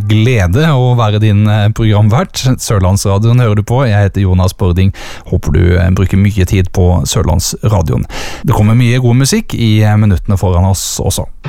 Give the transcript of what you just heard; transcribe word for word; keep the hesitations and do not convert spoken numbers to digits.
glede å være din programvert. Sørlandsradioen hører du på. Jeg heter Jonas Bording. Håper du bruker mye tid på Sørlandsradioen. Det kommer mye god musikk i minuttene foran oss også.